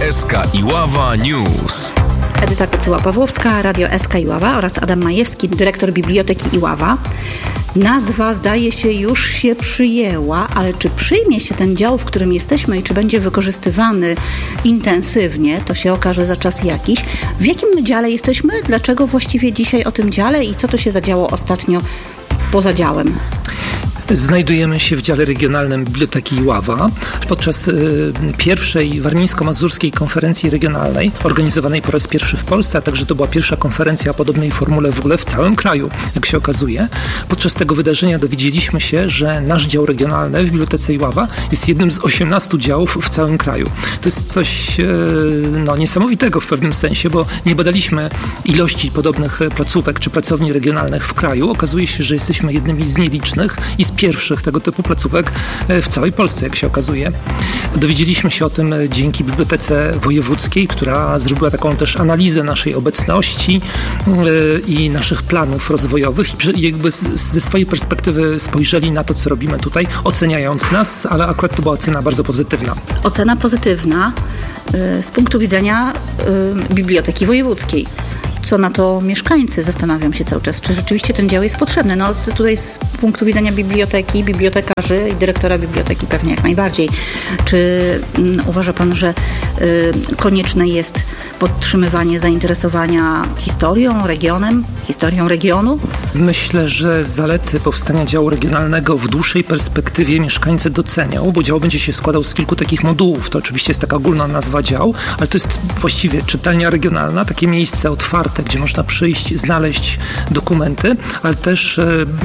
SK Iława News. Edyta Kocyła-Pawłowska, Radio SK Iława oraz Adam Majewski, dyrektor Biblioteki Iława. Nazwa, zdaje się, już się przyjęła, ale czy przyjmie się ten dział, w którym jesteśmy i czy będzie wykorzystywany intensywnie, to się okaże za czas jakiś. W jakim my dziale jesteśmy? Dlaczego właściwie dzisiaj o tym dziale i co to się zadziało ostatnio poza działem? Znajdujemy się w dziale regionalnym Biblioteki Iława. Podczas pierwszej warmińsko-mazurskiej konferencji regionalnej, organizowanej po raz pierwszy w Polsce, a także to była pierwsza konferencja o podobnej formule w ogóle w całym kraju, jak się okazuje. Podczas tego wydarzenia dowiedzieliśmy się, że nasz dział regionalny w Bibliotece Iława jest jednym z 18 działów w całym kraju. To jest coś niesamowitego w pewnym sensie, bo nie badaliśmy ilości podobnych placówek czy pracowni regionalnych w kraju. Okazuje się, że jesteśmy jednymi z nielicznych i z pierwszych tego typu placówek w całej Polsce, jak się okazuje. Dowiedzieliśmy się o tym dzięki Bibliotece Wojewódzkiej, która zrobiła taką też analizę naszej obecności i naszych planów rozwojowych i jakby ze swojej perspektywy spojrzeli na to, co robimy tutaj, oceniając nas, ale akurat to była ocena bardzo pozytywna. Ocena pozytywna z punktu widzenia Biblioteki Wojewódzkiej. Co na to mieszkańcy? Zastanawiam się cały czas, czy rzeczywiście ten dział jest potrzebny. No tutaj z punktu widzenia biblioteki, bibliotekarzy i dyrektora biblioteki pewnie jak najbardziej. Czy uważa pan, że konieczne jest podtrzymywanie zainteresowania historią, regionem, historią regionu? Myślę, że zalety powstania działu regionalnego w dłuższej perspektywie mieszkańcy docenią, bo dział będzie się składał z kilku takich modułów. To oczywiście jest taka ogólna nazwa dział, ale to jest właściwie czytelnia regionalna, takie miejsce otwarte, gdzie można przyjść, znaleźć dokumenty, ale też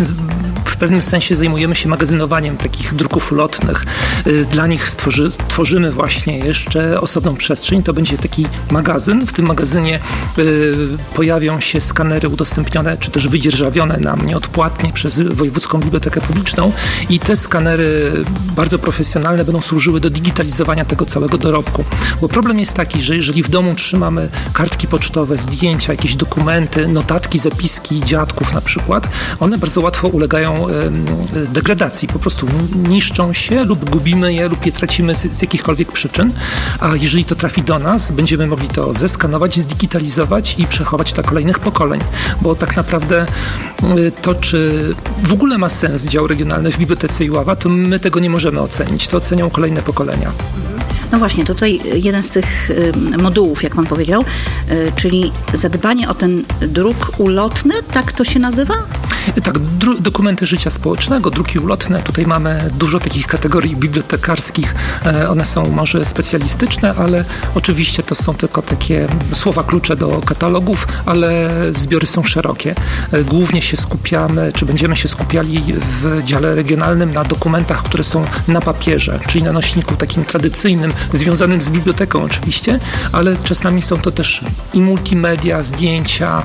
w pewnym sensie zajmujemy się magazynowaniem takich druków ulotnych. Dla nich tworzymy właśnie jeszcze osobną przestrzeń. To będzie taki magazyn. W tym magazynie pojawią się skanery udostępnione, czy też wydzierżawione nam nieodpłatnie przez Wojewódzką Bibliotekę Publiczną i te skanery bardzo profesjonalne będą służyły do digitalizowania tego całego dorobku. Bo problem jest taki, że jeżeli w domu trzymamy kartki pocztowe, zdjęcia, jakieś dokumenty, notatki, zapiski dziadków na przykład, one bardzo łatwo ulegają degradacji. Po prostu niszczą się lub gubimy je lub je tracimy z jakichkolwiek przyczyn, a jeżeli to trafi do nas, będziemy mogli to zeskanować, zdigitalizować i przechować dla kolejnych pokoleń. Bo tak naprawdę to, czy w ogóle ma sens dział regionalny w Bibliotece Iława, to my tego nie możemy ocenić. To ocenią kolejne pokolenia. No właśnie, tutaj jeden z tych modułów, jak pan powiedział, czyli zadbanie o ten druk ulotny, tak to się nazywa? Tak, dokumenty życia społecznego, druki ulotne. Tutaj mamy dużo takich kategorii bibliotekarskich. One są może specjalistyczne, ale oczywiście to są tylko takie słowa klucze do katalogów, ale zbiory są szerokie. Głównie się skupiamy, czy będziemy się skupiali w dziale regionalnym na dokumentach, które są na papierze, czyli na nośniku takim tradycyjnym, związanym z biblioteką oczywiście, ale czasami są to też i multimedia, zdjęcia.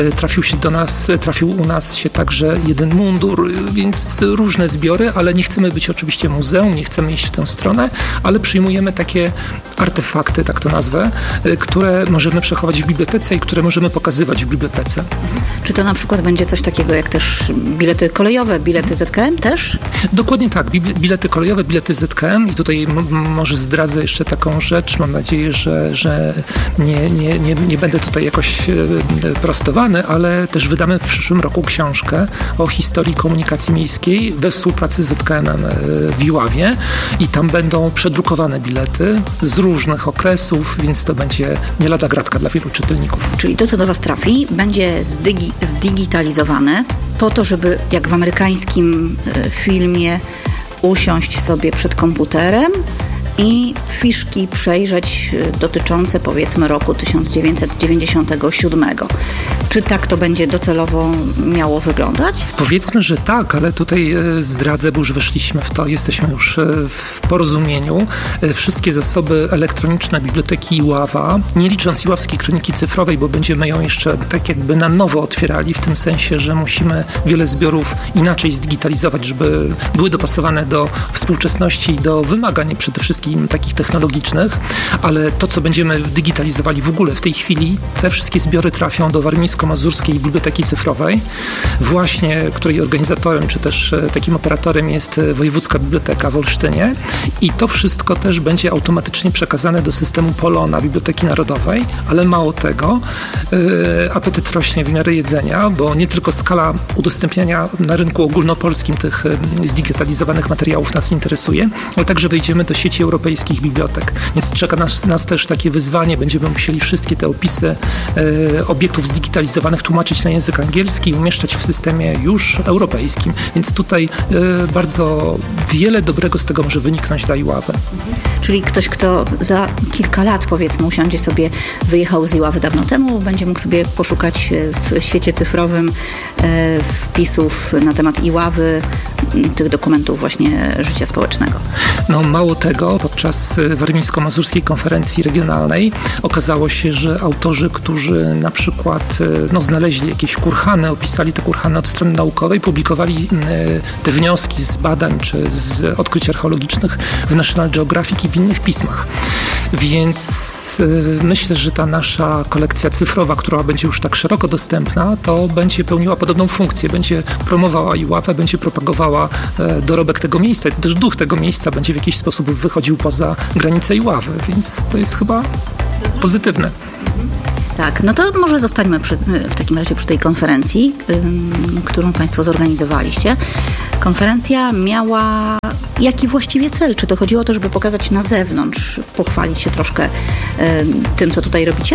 Trafił u nas się także jeden mundur, więc różne zbiory, ale nie chcemy być oczywiście muzeum, nie chcemy iść w tę stronę, ale przyjmujemy takie artefakty, tak to nazwę, które możemy przechować w bibliotece i które możemy pokazywać w bibliotece. Czy to na przykład będzie coś takiego jak też bilety kolejowe, bilety ZKM też? Dokładnie tak, bilety kolejowe, bilety ZKM i tutaj może zdradzę jeszcze taką rzecz, mam nadzieję, że nie będę tutaj jakoś prostowany, ale też wydamy w przyszłym roku książkę o historii komunikacji miejskiej we współpracy z ZKM-em w Iławie i tam będą przedrukowane bilety z różnych okresów, więc to będzie nie lada gratka dla wielu czytelników. Czyli to, co do was trafi, będzie zdigitalizowane po to, żeby jak w amerykańskim filmie usiąść sobie przed komputerem i fiszki przejrzeć dotyczące powiedzmy roku 1997. Czy tak to będzie docelowo miało wyglądać? Powiedzmy, że tak, ale tutaj zdradzę, bo już weszliśmy w to, jesteśmy już w porozumieniu. Wszystkie zasoby elektroniczne Biblioteki Iława, nie licząc Iławskiej Kroniki Cyfrowej, bo będziemy ją jeszcze tak jakby na nowo otwierali, w tym sensie, że musimy wiele zbiorów inaczej zdigitalizować, żeby były dopasowane do współczesności i do wymagań przede wszystkim takich technologicznych, ale to, co będziemy digitalizowali w ogóle w tej chwili, te wszystkie zbiory trafią do Warmińsko-Mazurskiej Biblioteki Cyfrowej, właśnie której organizatorem, czy też takim operatorem jest Wojewódzka Biblioteka w Olsztynie i to wszystko też będzie automatycznie przekazane do systemu Polona, Biblioteki Narodowej, ale mało tego, apetyt rośnie w miarę jedzenia, bo nie tylko skala udostępniania na rynku ogólnopolskim tych zdigitalizowanych materiałów nas interesuje, ale także wejdziemy do sieci europejskich bibliotek. Więc czeka nas też takie wyzwanie. Będziemy musieli wszystkie te opisy obiektów zdigitalizowanych tłumaczyć na język angielski i umieszczać w systemie już europejskim. Więc tutaj bardzo wiele dobrego z tego może wyniknąć dla Iławy. Czyli ktoś, kto za kilka lat, powiedzmy, usiądzie sobie, wyjechał z Iławy dawno temu, będzie mógł sobie poszukać w świecie cyfrowym wpisów na temat Iławy, tych dokumentów właśnie życia społecznego. No mało tego, podczas Warmińsko-Mazurskiej Konferencji Regionalnej okazało się, że autorzy, którzy na przykład znaleźli jakieś kurhany, opisali te kurhany od strony naukowej, publikowali te wnioski z badań czy z odkryć archeologicznych w National Geographic i w innych pismach. Więc myślę, że ta nasza kolekcja cyfrowa, która będzie już tak szeroko dostępna, to będzie pełniła podobną funkcję. Będzie promowała Iławę, będzie propagowała dorobek tego miejsca. Też duch tego miejsca będzie w jakiś sposób wychodził poza granice Iławy, więc to jest chyba pozytywne. Tak, no to może zostańmy w takim razie przy tej konferencji, którą Państwo zorganizowaliście. Konferencja miała jaki właściwie cel? Czy to chodziło o to, żeby pokazać na zewnątrz, pochwalić się troszkę tym, co tutaj robicie?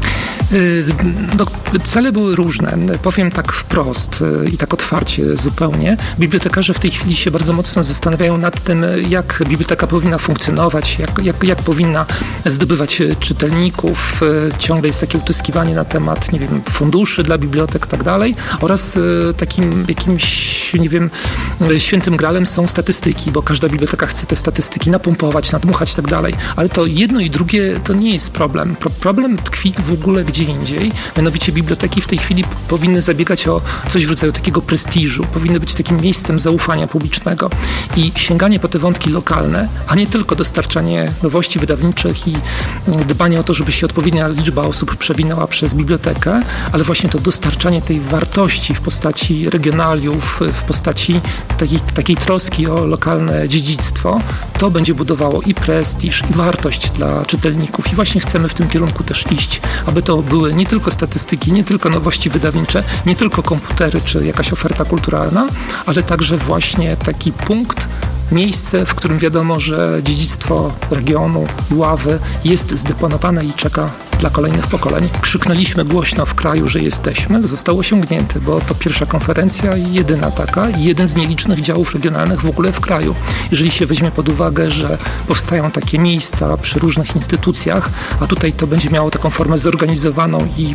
Cele były różne. Powiem tak wprost i tak otwarcie zupełnie. Bibliotekarze w tej chwili się bardzo mocno zastanawiają nad tym, jak biblioteka powinna funkcjonować, jak powinna zdobywać czytelników. Ciągle jest takie utyskiwanie na temat, nie wiem, funduszy dla bibliotek i tak dalej. Oraz takim jakimś, nie wiem, świętym gralem są statystyki, bo każda biblioteka chce te statystyki napompować, nadmuchać i tak dalej. Ale to jedno i drugie to nie jest problem. Problem tkwi w ogóle gdzie indziej. Mianowicie biblioteki w tej chwili powinny zabiegać o coś w rodzaju takiego prestiżu, powinny być takim miejscem zaufania publicznego i sięganie po te wątki lokalne, a nie tylko dostarczanie nowości wydawniczych i dbanie o to, żeby się odpowiednia liczba osób przewinęła przez bibliotekę, ale właśnie to dostarczanie tej wartości w postaci regionaliów, w postaci takiej troski o lokalne dziedzictwo, to będzie budowało i prestiż, i wartość dla czytelników i właśnie chcemy w tym kierunku też iść, aby to były nie tylko statystyki, nie tylko nowości wydawnicze, nie tylko komputery czy jakaś oferta kulturalna, ale także właśnie taki punkt, miejsce, w którym wiadomo, że dziedzictwo regionu, Iławy jest zdeponowane i czeka dla kolejnych pokoleń. Krzyknęliśmy głośno w kraju, że jesteśmy. Zostało osiągnięte, bo to pierwsza konferencja i jedyna taka, i jeden z nielicznych działów regionalnych w ogóle w kraju. Jeżeli się weźmie pod uwagę, że powstają takie miejsca przy różnych instytucjach, a tutaj to będzie miało taką formę zorganizowaną i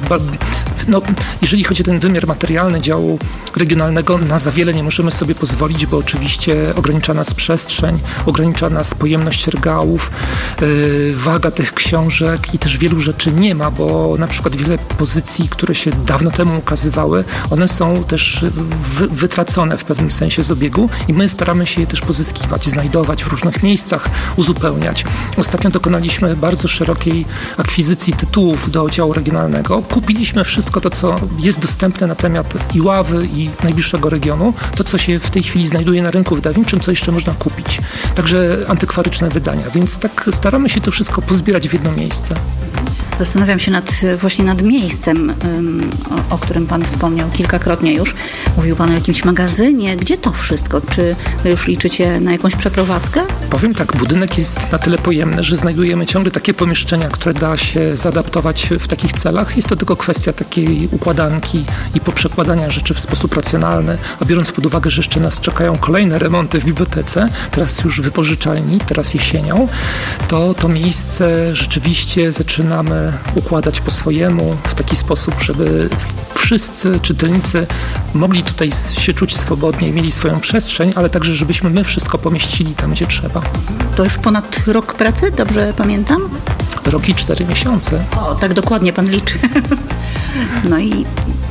jeżeli chodzi o ten wymiar materialny działu regionalnego, na za wiele nie możemy sobie pozwolić, bo oczywiście ogranicza nas przestrzeń, ogranicza nas pojemność regałów, waga tych książek i też wielu rzeczy nie ma, bo na przykład wiele pozycji, które się dawno temu ukazywały, one są też wytracone w pewnym sensie z obiegu i my staramy się je też pozyskiwać, znajdować w różnych miejscach, uzupełniać. Ostatnio dokonaliśmy bardzo szerokiej akwizycji tytułów do działu regionalnego. Kupiliśmy wszystko to, co jest dostępne na temat Iławy i najbliższego regionu, to, co się w tej chwili znajduje na rynku wydawniczym, co jeszcze można kupić. Także antykwaryczne wydania, więc tak staramy się to wszystko pozbierać w jedno miejsce. Zastanawiam się właśnie nad miejscem, o którym Pan wspomniał kilkakrotnie już. Mówił Pan o jakimś magazynie. Gdzie to wszystko? Czy wy już liczycie na jakąś przeprowadzkę? Powiem tak, budynek jest na tyle pojemny, że znajdujemy ciągle takie pomieszczenia, które da się zaadaptować w takich celach. Jest to tylko kwestia takiej układanki i poprzekładania rzeczy w sposób racjonalny, a biorąc pod uwagę, że jeszcze nas czekają kolejne remonty w bibliotece, teraz już wypożyczalni, teraz jesienią, to miejsce rzeczywiście zaczynamy układać po swojemu, w taki sposób, żeby wszyscy czytelnicy mogli tutaj się czuć swobodnie i mieli swoją przestrzeń, ale także, żebyśmy my wszystko pomieścili tam, gdzie trzeba. To już ponad rok pracy, dobrze pamiętam? Rok i 4 miesiące. O, tak dokładnie Pan liczy. No i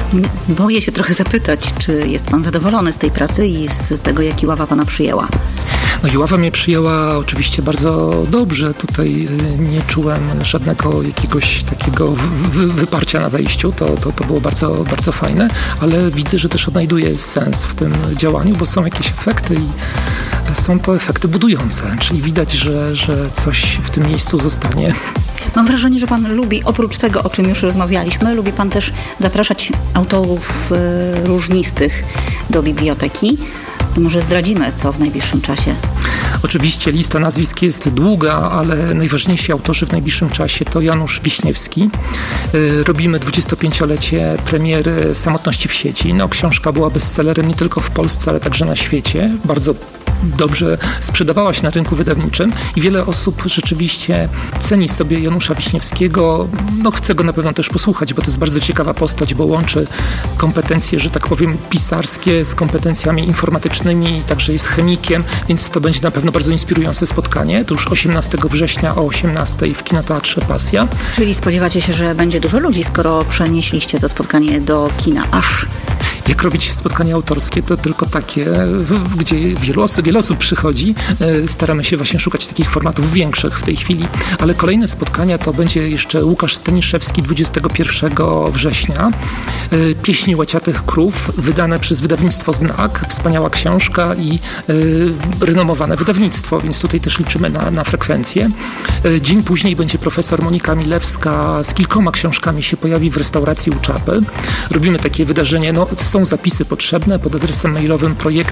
Boję się trochę zapytać, czy jest pan zadowolony z tej pracy i z tego, jak Iława pana przyjęła? No Iława mnie przyjęła oczywiście bardzo dobrze. Tutaj nie czułem żadnego jakiegoś takiego wyparcia na wejściu. To było bardzo, bardzo fajne, ale widzę, że też odnajduję sens w tym działaniu, bo są jakieś efekty i są to efekty budujące, czyli widać, że coś w tym miejscu zostanie. Mam wrażenie, że pan lubi, oprócz tego, o czym już rozmawialiśmy, lubi pan też zapraszać autorów różnistych do biblioteki. To może zdradzimy, co w najbliższym czasie. Oczywiście lista nazwisk jest długa, ale najważniejsi autorzy w najbliższym czasie to Janusz Wiśniewski. Robimy 25-lecie premiery Samotności w sieci. No, książka była bestsellerem nie tylko w Polsce, ale także na świecie. Bardzo dobrze sprzedawała się na rynku wydawniczym i wiele osób rzeczywiście ceni sobie Janusza Wiśniewskiego. No, chce go na pewno też posłuchać, bo to jest bardzo ciekawa postać, bo łączy kompetencje, że tak powiem, pisarskie z kompetencjami informatycznymi, także jest chemikiem, więc to będzie na pewno bardzo inspirujące spotkanie. To już 18 września o 18 w Kinoteatrze Pasja. Czyli spodziewacie się, że będzie dużo ludzi, skoro przenieśliście to spotkanie do kina aż? Jak robić spotkania autorskie, to tylko takie, gdzie wiele osób przychodzi. Staramy się właśnie szukać takich formatów większych w tej chwili, ale kolejne spotkania to będzie jeszcze Łukasz Staniszewski 21 września. Pieśni łaciatych krów, wydane przez wydawnictwo Znak. Wspaniała książka i renomowane wydawnictwo, więc tutaj też liczymy na frekwencję. Dzień później będzie profesor Monika Milewska z kilkoma książkami się pojawi w restauracji u Czapy. Robimy takie wydarzenie, no są zapisy potrzebne pod adresem mailowym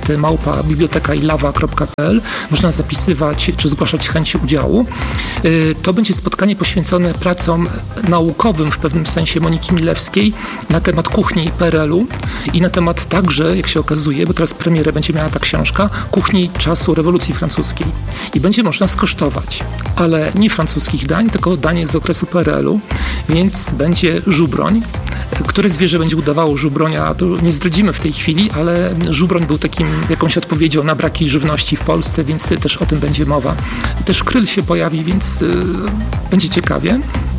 projekty@bibliotekailawa.pl. Można zapisywać czy zgłaszać chęć udziału. To będzie spotkanie poświęcone pracom naukowym w pewnym sensie Moniki Milewskiej na temat kuchni PRL-u i na temat także, jak się okazuje, bo teraz premierę będzie miała ta książka, kuchni czasu rewolucji francuskiej. I będzie można skosztować, ale nie francuskich dań, tylko danie z okresu PRL-u, więc będzie żubroń. Które zwierzę będzie udawało żubronia, to nie zdradzimy w tej chwili, ale żubroń był jakąś odpowiedzią na braki żywności w Polsce, więc też o tym będzie mowa. Też kryl się pojawi, więc będzie ciekawie.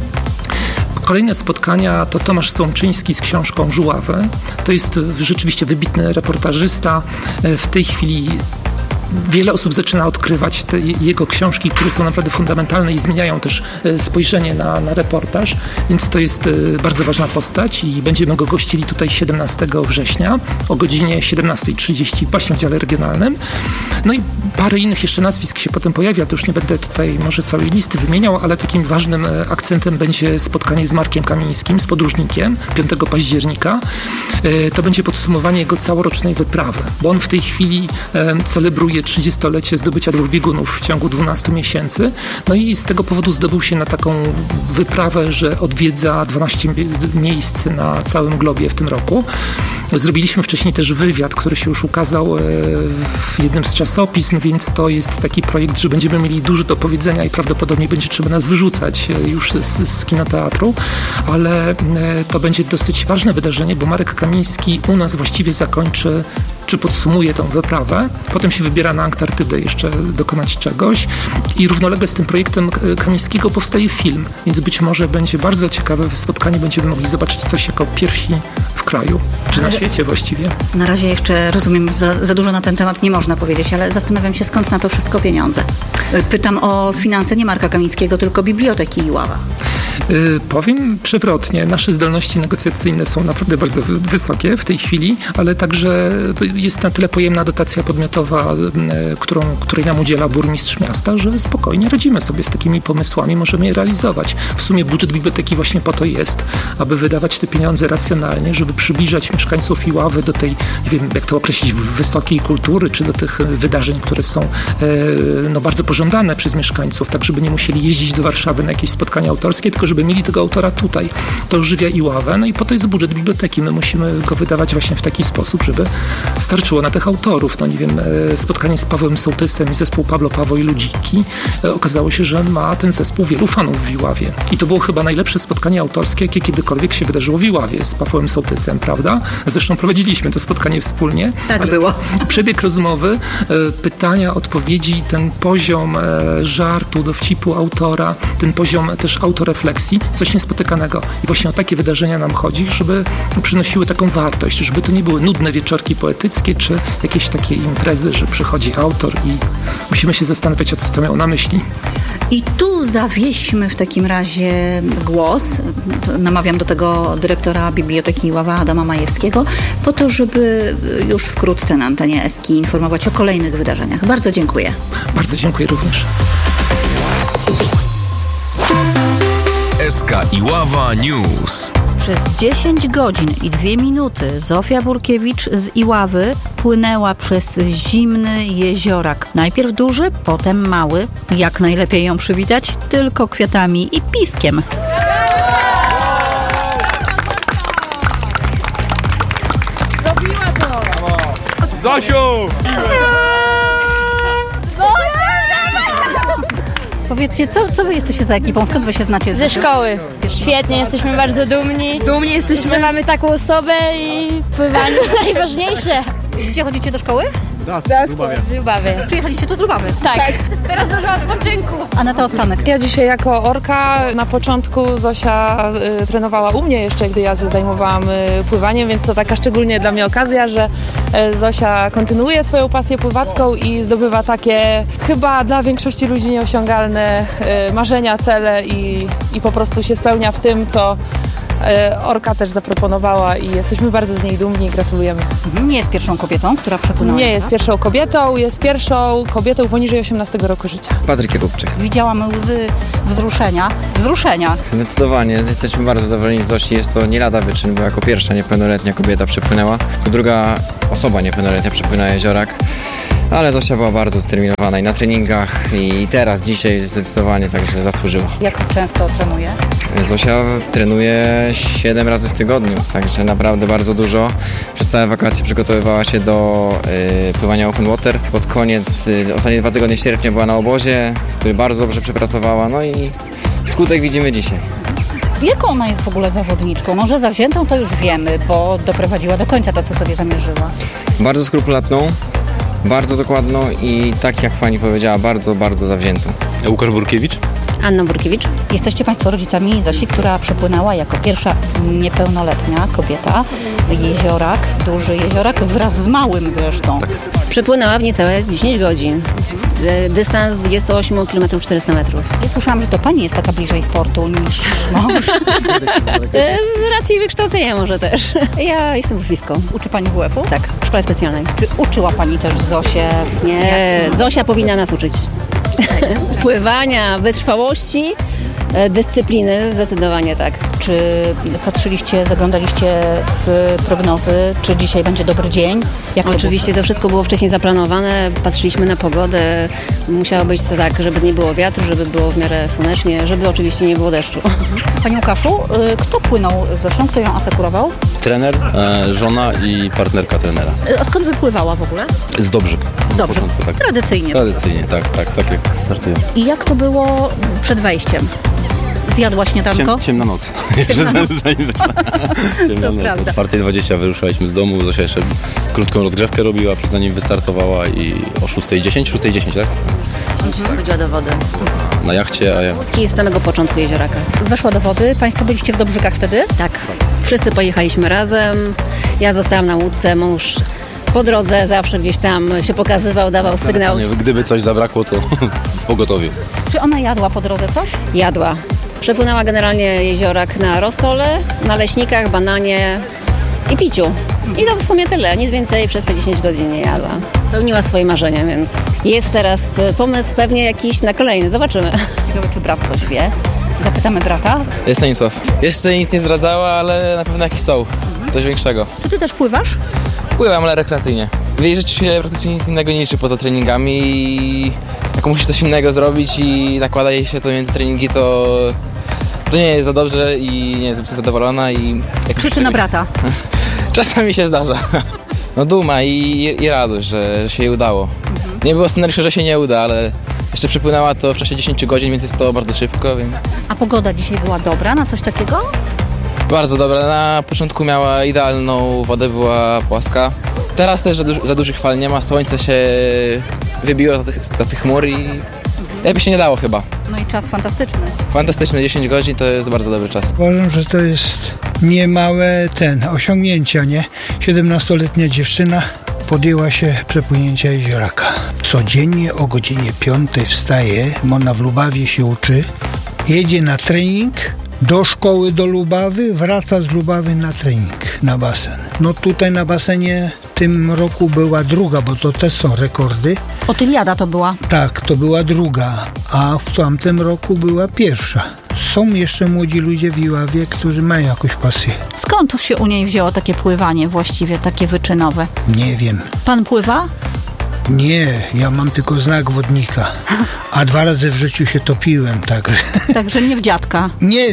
Kolejne spotkania to Tomasz Słomczyński z książką Żuławy. To jest rzeczywiście wybitny reportażysta. W tej chwili wiele osób zaczyna odkrywać te jego książki, które są naprawdę fundamentalne i zmieniają też spojrzenie na reportaż, więc to jest bardzo ważna postać i będziemy go gościli tutaj 17 września o godzinie 17:30 właśnie w dziale regionalnym. No i parę innych jeszcze nazwisk się potem pojawia, to już nie będę tutaj może całej listy wymieniał, ale takim ważnym akcentem będzie spotkanie z Markiem Kamińskim, z podróżnikiem 5 października. To będzie podsumowanie jego całorocznej wyprawy, bo on w tej chwili celebruje 30-lecie zdobycia 2 biegunów w ciągu 12 miesięcy. No i z tego powodu zdobył się na taką wyprawę, że odwiedza 12 miejsc na całym globie w tym roku. Zrobiliśmy wcześniej też wywiad, który się już ukazał w jednym z czasopism, więc to jest taki projekt, że będziemy mieli dużo do powiedzenia i prawdopodobnie będzie trzeba nas wyrzucać już z kinoteatru, ale to będzie dosyć ważne wydarzenie, bo Marek Kamiński u nas właściwie zakończy czy podsumuje tą wyprawę. Potem się wybiera na Antarktydę jeszcze dokonać czegoś i równolegle z tym projektem Kamińskiego powstaje film, więc być może będzie bardzo ciekawe spotkanie, będziemy mogli zobaczyć coś jako pierwsi w kraju, czy na świecie właściwie. Na razie jeszcze, rozumiem, za dużo na ten temat nie można powiedzieć, ale zastanawiam się, skąd na to wszystko pieniądze. Pytam o finanse nie Marka Kamińskiego, tylko Biblioteki Iława. Powiem przewrotnie, nasze zdolności negocjacyjne są naprawdę bardzo wysokie w tej chwili, ale także jest na tyle pojemna dotacja podmiotowa, której nam udziela burmistrz miasta, że spokojnie radzimy sobie z takimi pomysłami, możemy je realizować. W sumie budżet biblioteki właśnie po to jest, aby wydawać te pieniądze racjonalnie, żeby przybliżać mieszkańców Iławy do tej, nie wiem jak to określić, wysokiej kultury, czy do tych wydarzeń, które są bardzo pożądane przez mieszkańców, tak żeby nie musieli jeździć do Warszawy na jakieś spotkania autorskie, tylko żeby mieli tego autora tutaj. To ożywia Iławę, no i po to jest budżet biblioteki. My musimy go wydawać właśnie w taki sposób, żeby starczyło na tych autorów. No nie wiem, spotkanie z Pawłem Sołtysem i zespół Pablo, Paweł i Ludziki. Okazało się, że ma ten zespół wielu fanów w Iławie. I to było chyba najlepsze spotkanie autorskie, jakie kiedykolwiek się wydarzyło w Iławie z Pawłem Sołtysem, prawda? Zresztą prowadziliśmy to spotkanie wspólnie. Tak było. Przebieg rozmowy, pytania, odpowiedzi, ten poziom żartu, dowcipu autora, ten poziom też autorefleksji pasji, coś niespotykanego. I właśnie o takie wydarzenia nam chodzi, żeby przynosiły taką wartość, żeby to nie były nudne wieczorki poetyckie, czy jakieś takie imprezy, że przychodzi autor i musimy się zastanawiać, co miał na myśli. I tu zawieźmy w takim razie głos. Namawiam do tego dyrektora Biblioteki Iława Adama Majewskiego, po to, żeby już wkrótce na antenie Eski informować o kolejnych wydarzeniach. Bardzo dziękuję. Bardzo dziękuję również. SK Iława News. Przez 10 godzin i 2 minuty Zofia Burkiewicz z Iławy płynęła przez zimny jeziorak. Najpierw duży, potem mały. Jak najlepiej ją przywitać? Tylko kwiatami i piskiem. Zrobiła to! Zosiu! Powiedzcie, co wy jesteście za ekipą? Skąd wy się znacie? Ze szkoły. Świetnie, jesteśmy bardzo dumni. Dumni jesteśmy. Że mamy taką osobę i pływanie najważniejsze. Gdzie chodzicie do szkoły? W Lubawie. Przyjechaliście tu z Lubawy. Tak. Teraz dużo odpoczynku. A na to Ostanek. Ja dzisiaj jako orka, na początku Zosia trenowała u mnie jeszcze, gdy ja zajmowałam pływaniem, więc to taka szczególnie dla mnie okazja, że Zosia kontynuuje swoją pasję pływacką i zdobywa takie chyba dla większości ludzi nieosiągalne marzenia, cele i po prostu się spełnia w tym, co orka też zaproponowała i jesteśmy bardzo z niej dumni i gratulujemy. Nie jest pierwszą kobietą, która przepłynęła. Nie jest pierwszą kobietą, jest pierwszą kobietą poniżej 18 roku życia. Patryk Jakubczyk. Widziałam łzy wzruszenia. Zdecydowanie, jesteśmy bardzo zadowoleni z Zosi. Jest to nie lada wyczyn, bo jako pierwsza niepełnoletnia kobieta przepłynęła. Jako druga osoba niepełnoletnia przepłynęła jeziorak. Ale Zosia była bardzo zdeterminowana i na treningach i teraz, dzisiaj zdecydowanie, także zasłużyła. Jak często trenuje? Zosia trenuje 7 razy w tygodniu, także naprawdę bardzo dużo. Przez całe wakacje przygotowywała się do pływania open water. Pod koniec, ostatnie 2 tygodnie sierpnia była na obozie, który bardzo dobrze przepracowała, no i skutek widzimy dzisiaj. Jaką ona jest w ogóle zawodniczką? No, że zawziętą to już wiemy, bo doprowadziła do końca to, co sobie zamierzyła. Bardzo skrupulatną, bardzo dokładną i tak jak pani powiedziała, bardzo, bardzo zawziętą. Łukasz Burkiewicz. Anna Burkiewicz. Jesteście Państwo rodzicami Zosi, która przepłynęła jako pierwsza niepełnoletnia kobieta jeziorak, duży jeziorak, wraz z małym zresztą. Tak. Przepłynęła w niecałe 10 godzin. Dystans 28 km 400 metrów. Ja słyszałam, że to Pani jest taka bliżej sportu niż mąż. Z racji wykształcenia może też. Ja jestem WF-istką. Uczy Pani WF-u? Tak, w szkole specjalnej. Czy uczyła Pani też Zosię? Nie, Zosia powinna nas uczyć. Pływania, wytrwałości, dyscypliny, zdecydowanie tak. Czy patrzyliście, zaglądaliście w prognozy, czy dzisiaj będzie dobry dzień? Oczywiście to wszystko było wcześniej zaplanowane, patrzyliśmy na pogodę, musiało być to tak, żeby nie było wiatru, żeby było w miarę słonecznie, żeby oczywiście nie było deszczu. Panie Łukaszu, kto płynął z Zosią, kto ją asekurował? Trener, żona i partnerka trenera. A skąd wypływała w ogóle? Z Dobrzyk. Dobrze, Tak. tradycyjnie. Tradycyjnie, tak jak startuję. I jak to było przed wejściem? Zjadła śniadanko? Ciemna noc. Jeszcze zanim ciemna noc. prawda. O 4:20 wyruszaliśmy z domu. Zosia jeszcze krótką rozgrzewkę robiła, zanim wystartowała i o 6:10, tak? Chodziła do wody. Na jachcie, a ja... I z samego początku jezioraka. Weszła do wody. Państwo byliście w Dobrzykach wtedy? Tak. Wszyscy pojechaliśmy razem. Ja zostałam na łódce, mąż po drodze zawsze gdzieś tam się pokazywał, dawał sygnał. Gdyby coś zabrakło, to w pogotowiu. Czy ona jadła po drodze coś? Jadła. Przepłynęła generalnie jeziorak na rosole, na leśnikach, bananie i piciu. I to w sumie tyle, nic więcej przez te 10 godzin nie jadła. Spełniła swoje marzenia, więc jest teraz pomysł pewnie jakiś na kolejny, zobaczymy. Ciekawe, czy brat coś wie. Zapytamy brata. Jest Stanisław. Jeszcze nic nie zdradzała, ale na pewno jakieś są. Coś większego. Czy ty też pływasz? Pływam, ale rekreacyjnie. W jej życiu się praktycznie nic innego nie liczy poza treningami i jak musi coś innego zrobić i nakłada jej się to między treningi, to nie jest za dobrze i nie jest zbyt zadowolona i... Krzyczy na brata. Czasami się zdarza. No duma i radość, że się jej udało. Nie było scenariusza, że się nie uda, ale jeszcze przypłynęła to w czasie 10 godzin, więc jest to bardzo szybko. Więc... A pogoda dzisiaj była dobra na coś takiego? Bardzo dobra. Na początku miała idealną wodę, była płaska. Teraz też za dużych fal nie ma, słońce się wybiło za tych chmur i jakby się nie dało chyba. No i czas fantastyczny. Fantastyczne 10 godzin to jest bardzo dobry czas. Uważam, że to jest niemałe osiągnięcia, nie? 17-letnia dziewczyna podjęła się przepłynięcia jezioraka. Codziennie o godzinie 5 wstaje, ona w Lubawie się uczy, jedzie na trening, do szkoły do Lubawy, wraca z Lubawy na trening, na basen. No tutaj na basenie w tym roku była druga, bo to też są rekordy. Otyliada to była? Tak, to była druga, a w tamtym roku była pierwsza. Są jeszcze młodzi ludzie w Iławie, którzy mają jakąś pasję. Skąd się u niej wzięło takie pływanie właściwie, takie wyczynowe? Nie wiem. Pan pływa? Nie, ja mam tylko znak wodnika, a 2 razy w życiu się topiłem, także... Także nie w dziadka? Nie.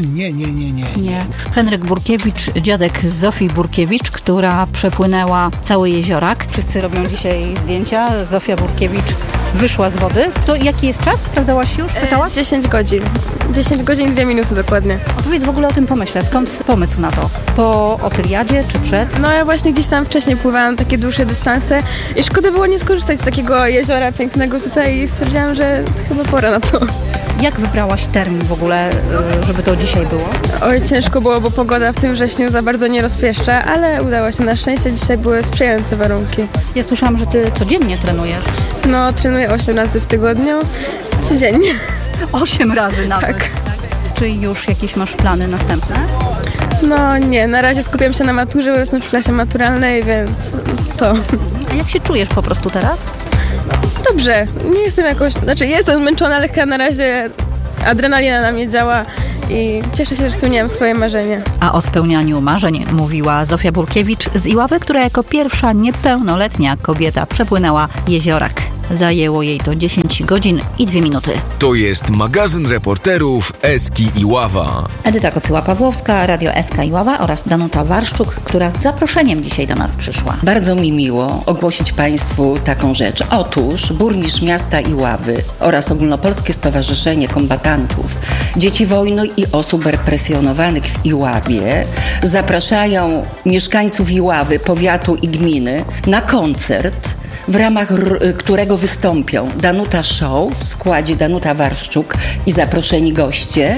Henryk Burkiewicz, dziadek Zofii Burkiewicz, która przepłynęła cały jeziorak. Wszyscy robią dzisiaj zdjęcia. Zofia Burkiewicz wyszła z wody. To jaki jest czas? Sprawdzałaś już? Pytałaś? 10 godzin. 10 godzin, 2 minuty dokładnie. Opowiedz w ogóle o tym pomyśle. Skąd pomysł na to? Po Otyliadzie czy przed? No ja właśnie gdzieś tam wcześniej pływałam takie dłuższe dystanse i szkoda było nie skorzystać z takiego jeziora pięknego tutaj i stwierdziłam, że chyba pora na to. Jak wybrałaś termin w ogóle, żeby to dzisiaj było? Oj, ciężko było, bo pogoda w tym wrześniu za bardzo nie rozpieszcza, ale udało się. Na szczęście dzisiaj były sprzyjające warunki. Ja słyszałam, że ty codziennie trenujesz. No, trenuję 8 razy w tygodniu, codziennie. 8 razy nawet? Tak. Czy już jakieś masz plany następne? No nie, na razie skupiam się na maturze, bo jestem w klasie maturalnej, więc to. A jak się czujesz po prostu teraz? Dobrze, nie jestem jakoś, jestem zmęczona, ale na razie adrenalina na mnie działa i cieszę się, że spełniłam swoje marzenie. A o spełnianiu marzeń mówiła Zofia Burkiewicz z Iławy, która jako pierwsza niepełnoletnia kobieta przepłynęła jeziorak. Zajęło jej to 10 godzin i 2 minuty. To jest magazyn reporterów Eski Iława. Edyta Kocyła-Pawłowska, Radio Eska Iława oraz Danuta Warszczuk, która z zaproszeniem dzisiaj do nas przyszła. Bardzo mi miło ogłosić Państwu taką rzecz. Otóż burmistrz miasta Iławy oraz Ogólnopolskie Stowarzyszenie Kombatantów Dzieci Wojny i Osób Represjonowanych w Iławie zapraszają mieszkańców Iławy, powiatu i gminy na koncert, w ramach którego wystąpią Danuta Show w składzie Danuta Warszczuk i zaproszeni goście,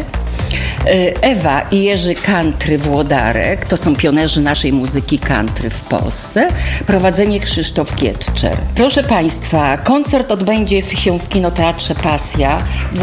Ewa i Jerzy Country Włodarek, to są pionerzy naszej muzyki country w Polsce, prowadzenie Krzysztof Kietczer. Proszę Państwa, koncert odbędzie się w Kinoteatrze Pasja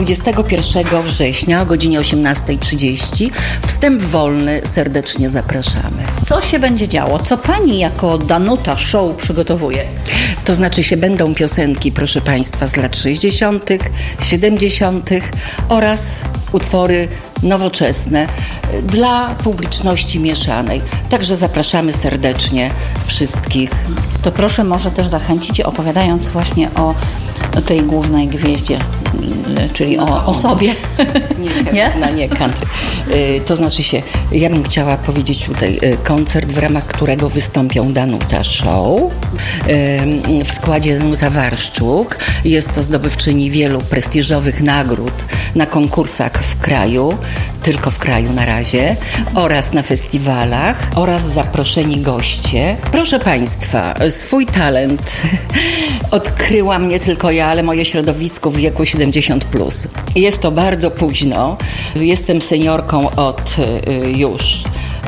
21 września o godzinie 18:30. Wstęp wolny, serdecznie zapraszamy. Co się będzie działo? Co Pani jako Danuta Show przygotowuje? To znaczy się będą piosenki, proszę Państwa, z lat 60., 70. oraz utwory nowoczesne dla publiczności mieszanej. Także zapraszamy serdecznie wszystkich. To proszę może też zachęcić, opowiadając właśnie o tej głównej gwieździe, czyli o sobie. Nie country. To znaczy się, ja bym chciała powiedzieć tutaj koncert, w ramach którego wystąpią Danuta Show, w składzie Danuta Warszczuk. Jest to zdobywczyni wielu prestiżowych nagród na konkursach w kraju, tylko w kraju na razie, oraz na festiwalach, oraz zaproszeni goście. Proszę Państwa, swój talent odkryłam nie tylko ja, ale moje środowisko w wieku 70+. Jest to bardzo późno. Jestem seniorką od już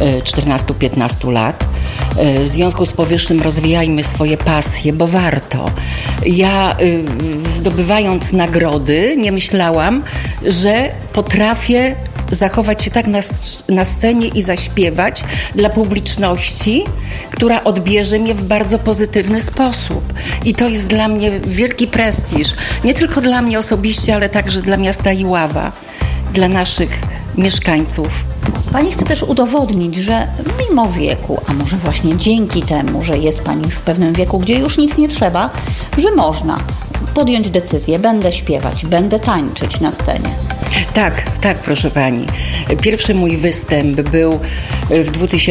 14-15 lat. W związku z powyższym rozwijajmy swoje pasje, bo warto. Ja zdobywając nagrody nie myślałam, że potrafię zachować się tak na scenie i zaśpiewać dla publiczności, która odbierze mnie w bardzo pozytywny sposób. I to jest dla mnie wielki prestiż. Nie tylko dla mnie osobiście, ale także dla miasta Iława, dla naszych mieszkańców. Pani chce też udowodnić, że mimo wieku, a może właśnie dzięki temu, że jest Pani w pewnym wieku, gdzie już nic nie trzeba, że można podjąć decyzję, będę śpiewać, będę tańczyć na scenie. Tak, proszę Pani. Pierwszy mój występ był w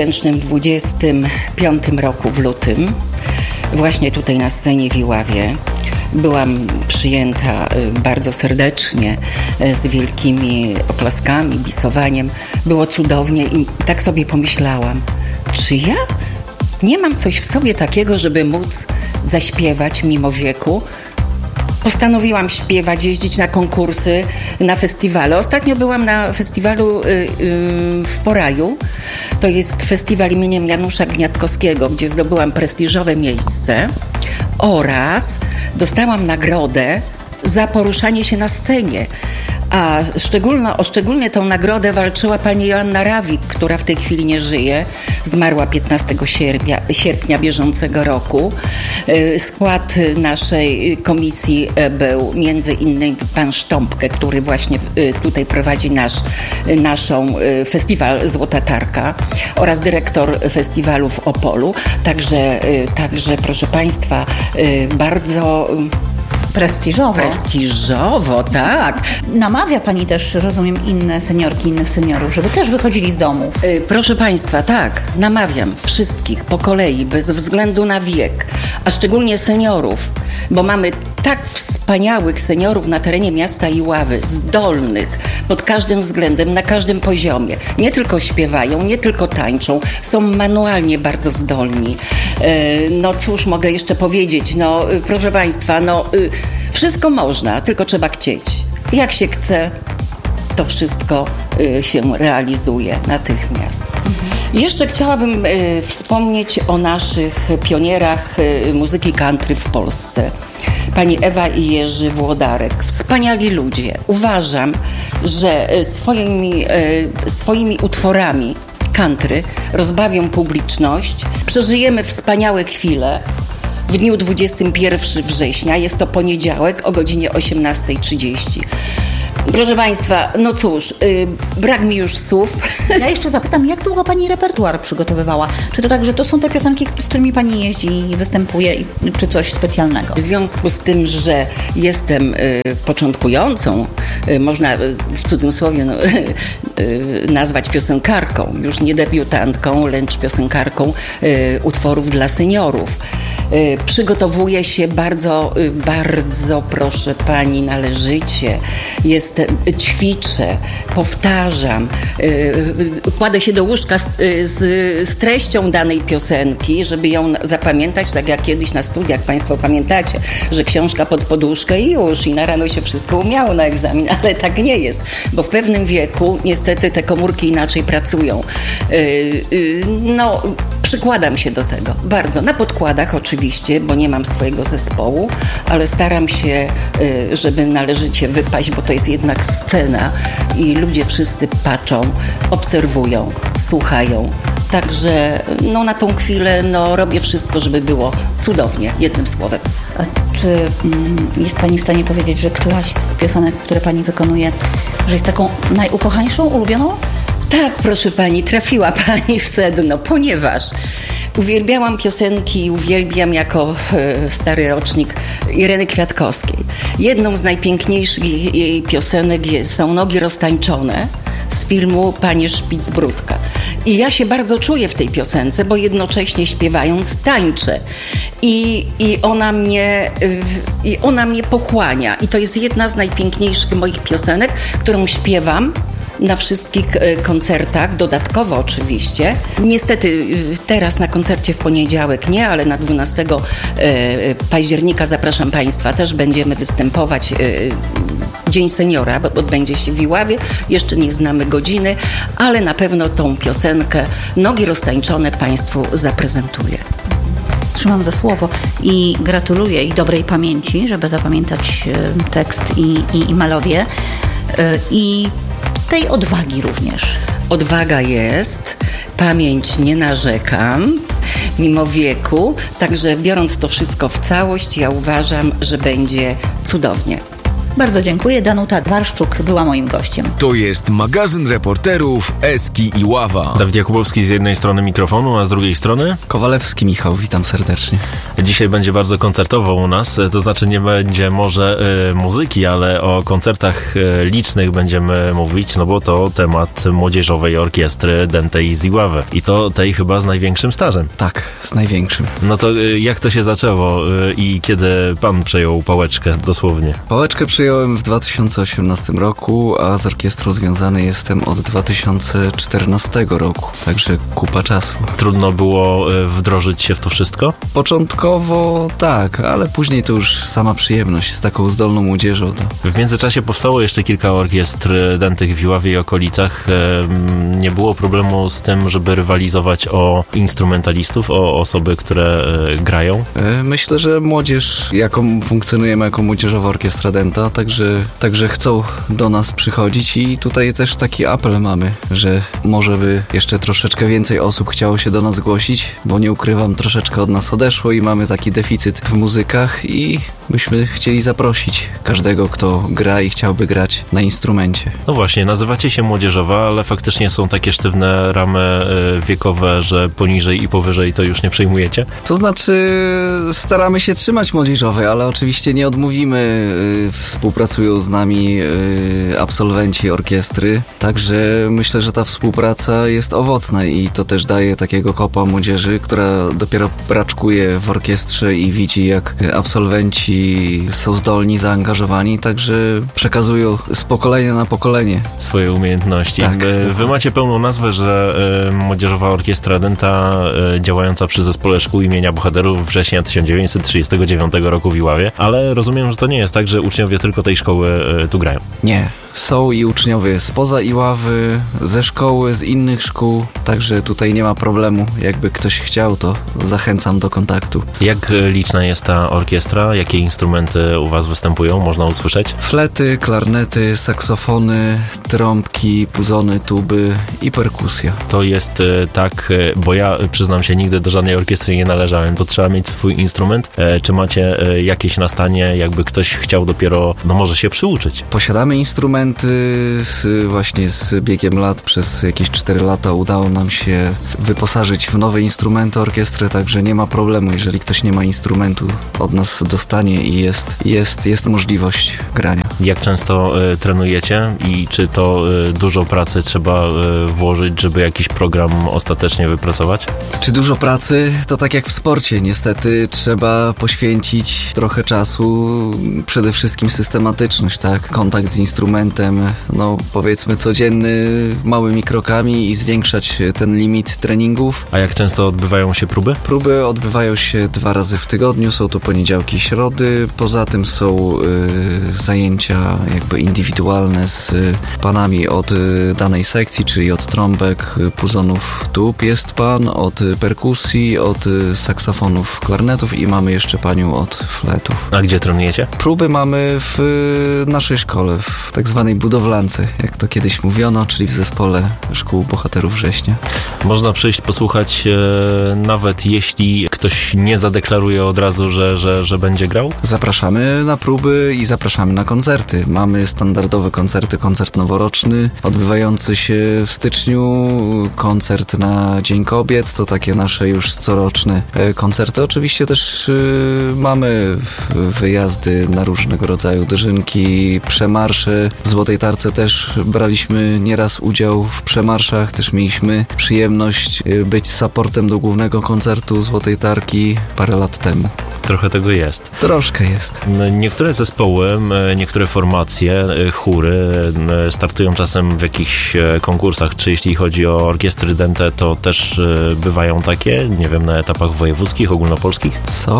2025 roku w lutym, właśnie tutaj na scenie w Iławie. Byłam przyjęta bardzo serdecznie, z wielkimi oklaskami, bisowaniem. Było cudownie i tak sobie pomyślałam, czy ja nie mam coś w sobie takiego, żeby móc zaśpiewać mimo wieku? postanowiłam śpiewać, jeździć na konkursy, na festiwale. Ostatnio byłam na festiwalu w Poraju. To jest festiwal imieniem Janusza Gniatkowskiego, gdzie zdobyłam prestiżowe miejsce oraz dostałam nagrodę za poruszanie się na scenie. A szczególnie tą nagrodę walczyła pani Joanna Rawik, która w tej chwili nie żyje. Zmarła 15 sierpnia bieżącego roku. Skład naszej komisji był między innymi pan Sztąpkę, który właśnie tutaj prowadzi naszą festiwal Złota Tarka, oraz dyrektor festiwalu w Opolu. Także proszę państwa, bardzo... Prestiżowo, tak. Namawia pani też, rozumiem, inne seniorki, innych seniorów, żeby też wychodzili z domu. Proszę państwa, tak, namawiam wszystkich po kolei, bez względu na wiek, a szczególnie seniorów, bo mamy tak wspaniałych seniorów na terenie miasta Iławy, zdolnych pod każdym względem, na każdym poziomie. Nie tylko śpiewają, nie tylko tańczą, są manualnie bardzo zdolni. No cóż mogę jeszcze powiedzieć, proszę państwa, wszystko można, tylko trzeba chcieć. Jak się chce, to wszystko się realizuje natychmiast. Jeszcze chciałabym wspomnieć o naszych pionierach muzyki country w Polsce. Pani Ewa i Jerzy Włodarek. Wspaniali ludzie. Uważam, że swoimi utworami country rozbawią publiczność. Przeżyjemy wspaniałe chwile. W dniu 21 września, jest to poniedziałek o godzinie 18:30. Proszę państwa, no cóż, brak mi już słów. Ja jeszcze zapytam, jak długo pani repertuar przygotowywała? Czy to tak, że to są te piosenki, z którymi pani jeździ i występuje, czy coś specjalnego? W związku z tym, że jestem początkującą, można w cudzysłowie nazwać piosenkarką, już nie debiutantką, lecz piosenkarką utworów dla seniorów. Przygotowuję się bardzo, proszę pani, należycie. Ćwiczę, powtarzam, kładę się do łóżka z treścią danej piosenki, żeby ją zapamiętać, tak jak kiedyś na studiach państwo pamiętacie, że książka pod poduszkę i na rano się wszystko umiało na egzamin, ale tak nie jest, bo w pewnym wieku niestety te komórki inaczej pracują. Przykładam się do tego bardzo. Na podkładach oczywiście, bo nie mam swojego zespołu, ale staram się, żeby należycie wypaść, bo to jest jednak scena i ludzie wszyscy patrzą, obserwują, słuchają. Także na tą chwilę robię wszystko, żeby było cudownie, jednym słowem. A czy jest pani w stanie powiedzieć, że któraś z piosenek, które pani wykonuje, że jest taką najukochańszą, ulubioną? Tak, proszę pani, trafiła pani w sedno, ponieważ uwielbiałam piosenki, uwielbiam jako stary rocznik Ireny Kwiatkowskiej. Jedną z najpiękniejszych jej piosenek są Nogi roztańczone z filmu Panie Szpicbródka. I ja się bardzo czuję w tej piosence, bo jednocześnie śpiewając tańczę. I ona mnie pochłania. I to jest jedna z najpiękniejszych moich piosenek, którą śpiewam na wszystkich koncertach, dodatkowo oczywiście. Niestety teraz na koncercie w poniedziałek nie, ale na 12 października zapraszam państwa, też będziemy występować. Dzień Seniora, bo odbędzie się w Iławie, jeszcze nie znamy godziny, ale na pewno tą piosenkę Nogi roztańczone państwu zaprezentuję. Trzymam za słowo i gratuluję i dobrej pamięci, żeby zapamiętać tekst i melodię i tej odwagi również. Odwaga jest, pamięć nie narzekam, mimo wieku, także biorąc to wszystko w całość, ja uważam, że będzie cudownie. Bardzo dziękuję. Danuta Warszczuk była moim gościem. To jest magazyn reporterów Eski Iława. Dawid Jakubowski z jednej strony mikrofonu, a z drugiej strony Kowalewski Michał, witam serdecznie. Dzisiaj będzie bardzo koncertowo u nas, to znaczy nie będzie może muzyki, ale o koncertach licznych będziemy mówić, bo to temat młodzieżowej orkiestry Dętej z Iławy. I to tej chyba z największym stażem. Tak, z największym. No to jak to się zaczęło i kiedy pan przejął pałeczkę dosłownie? Pałeczkę przyjąłem przyjąłem w 2018 roku, a z orkiestrą związany jestem od 2014 roku, także kupa czasu. Trudno było wdrożyć się w to wszystko? Początkowo tak, ale później to już sama przyjemność z taką zdolną młodzieżą. To... W międzyczasie powstało jeszcze kilka orkiestr dętych w Iławie i okolicach. Nie było problemu z tym, żeby rywalizować o instrumentalistów, o osoby, które grają? Myślę, że młodzież, jaką funkcjonujemy jako młodzieżowa orkiestra dęta, także chcą do nas przychodzić i tutaj też taki apel mamy, że może by jeszcze troszeczkę więcej osób chciało się do nas zgłosić, bo nie ukrywam, troszeczkę od nas odeszło i mamy taki deficyt w muzykach i byśmy chcieli zaprosić każdego, kto gra i chciałby grać na instrumencie. No właśnie, nazywacie się młodzieżowa, ale faktycznie są takie sztywne ramy wiekowe, że poniżej i powyżej to już nie przejmujecie? To znaczy staramy się trzymać młodzieżowej, ale oczywiście nie odmówimy. Współpracują z nami absolwenci orkiestry, także myślę, że ta współpraca jest owocna i to też daje takiego kopa młodzieży, która dopiero raczkuje w orkiestrze i widzi, jak absolwenci są zdolni, zaangażowani, także przekazują z pokolenia na pokolenie swoje umiejętności. Tak. Wy macie pełną nazwę, że Młodzieżowa Orkiestra Dęta, działająca przy Zespole Szkół imienia Bohaterów września 1939 roku w Iławie, ale rozumiem, że to nie jest tak, że uczniowie tylko tej szkoły tu grają. Nie. Są i uczniowie spoza Iławy, ze szkoły, z innych szkół, także tutaj nie ma problemu. Jakby ktoś chciał, to zachęcam do kontaktu. Jak liczna jest ta orkiestra? Jakie instrumenty u was występują? Można usłyszeć? Flety, klarnety, saksofony, trąbki, puzony, tuby i perkusja. To jest tak, bo ja przyznam się, nigdy do żadnej orkiestry nie należałem. To trzeba mieć swój instrument. Czy macie jakieś na stanie, jakby ktoś chciał dopiero, może się przyuczyć? Posiadamy instrumenty, właśnie z biegiem lat, przez jakieś 4 lata udało nam się wyposażyć w nowe instrumenty orkiestry, także nie ma problemu, jeżeli ktoś nie ma instrumentu, od nas dostanie i jest możliwość grania. Jak często trenujecie i czy to dużo pracy trzeba włożyć, żeby jakiś program ostatecznie wypracować? Czy dużo pracy? To tak jak w sporcie, niestety trzeba poświęcić trochę czasu, przede wszystkim systematyczność, tak? Kontakt z instrumentem, powiedzmy codzienny, małymi krokami i zwiększać ten limit treningów. A jak często odbywają się próby? Próby odbywają się 2 razy w tygodniu, są to poniedziałki i środy, poza tym są zajęcia jakby indywidualne z panami od danej sekcji, czyli od trąbek, puzonów, tub jest pan, od perkusji, od saksofonów, klarnetów i mamy jeszcze panią od fletów. A gdzie trenujecie? Próby mamy w naszej szkole, w tak zwanej budowlance, jak to kiedyś mówiono, czyli w Zespole Szkół Bohaterów Września. Można przyjść, posłuchać, nawet jeśli ktoś nie zadeklaruje od razu, że będzie grał? Zapraszamy na próby i zapraszamy na koncerty. Mamy standardowe koncerty, koncert noworoczny odbywający się w styczniu, koncert na Dzień Kobiet, to takie nasze już coroczne koncerty. Oczywiście też mamy wyjazdy na różnego rodzaju dożynki, przemarsze. W Złotej Tarce też braliśmy nieraz udział w przemarszach, też mieliśmy przyjemność być supportem do głównego koncertu Złotej Tarki parę lat temu. Trochę tego jest. Troszkę jest. Niektóre zespoły, niektóre formacje, chóry startują czasem w jakichś konkursach. Czy jeśli chodzi o orkiestry dęte, to też bywają takie, nie wiem, na etapach wojewódzkich, ogólnopolskich?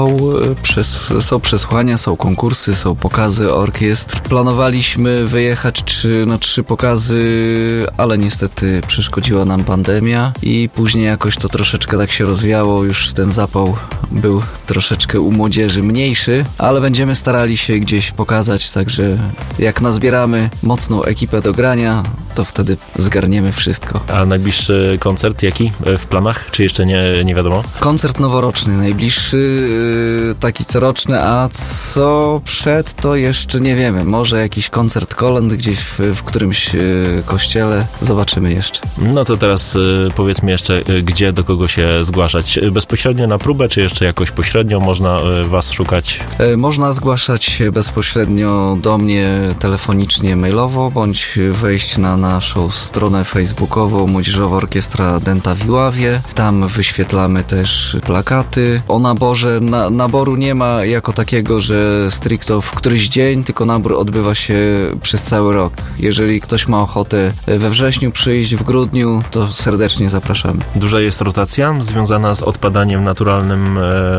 Są przesłania, są konkursy, są pokazy orkiestr. Planowaliśmy wyjechać 3 pokazy, ale niestety przeszkodziła nam pandemia i później jakoś to troszeczkę tak się rozwiało, już ten zapał był troszeczkę u młodzieży mniejszy, ale będziemy starali się gdzieś pokazać, także jak nazbieramy mocną ekipę do grania, to wtedy zgarniemy wszystko. A najbliższy koncert jaki w planach? Czy jeszcze nie wiadomo? Koncert noworoczny, najbliższy, taki coroczny, a co przed to jeszcze nie wiemy. Może jakiś koncert kolęd gdzieś w którymś kościele. Zobaczymy jeszcze. No to teraz powiedzmy jeszcze, gdzie, do kogo się zgłaszać? Bezpośrednio na próbę, czy jeszcze jakoś pośrednio można was szukać? Można zgłaszać się bezpośrednio do mnie telefonicznie, mailowo, bądź wejść na naszą stronę facebookową Młodzieżowa Orkiestra Dęta w Iławie. Tam wyświetlamy też plakaty o naborze. Naboru nie ma jako takiego, że stricto w któryś dzień, tylko nabór odbywa się przez cały rok. Jeżeli ktoś ma ochotę we wrześniu przyjść, w grudniu, to serdecznie zapraszamy. Duża jest rotacja związana z odpadaniem naturalnym,